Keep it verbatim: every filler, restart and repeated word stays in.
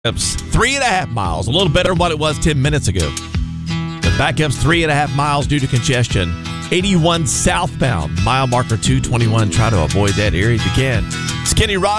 It's three and a half miles, a little better than what it was ten minutes ago. The backup's three and a half miles due to congestion. eighty-one southbound, mile marker two twenty-one. Try to avoid that area if you can. It's Kenny Rogers.